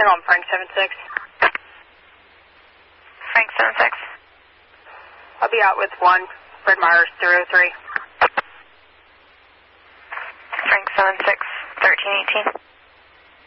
Turn on Frank 76. Frank 76. I'll be out with 1, Fred Myers 303. Frank 76, 1318.